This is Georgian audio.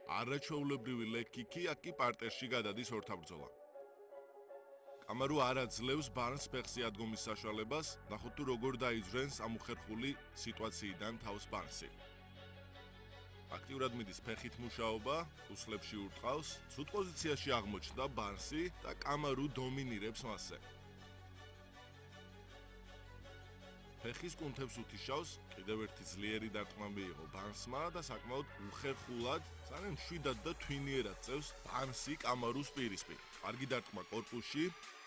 არაჩვეულებრივი ლეკიქი აქ კი პარტერში გადადის ორთაბრძოლა. კამარუ არ აძლევს ბარნს ფეხზე ადგომის საშუალებას, ნახოთ თუ როგორ დაიძვრენს ამუხერხული სიტუაციიდან თავს ბარნსი. აქტიურად მიდის ფეხით მუშაობა, უსლებში ურტყავს, ცუდ პოზიციაში აღმოჩნდა ბარნსი და კამარუ დომინირებს მასზე. ფეხის კუნთებს უთიშავს, კიდევ ერთი ძლიერი დარტყმა მიიღო ბარნსმა და საკმაოდ უხერხულად, ძალიან მშვიდად და თვინიერად წევს ბარნსი კამარუს პირისპირ. კარგი დარტყმა კორპუსში,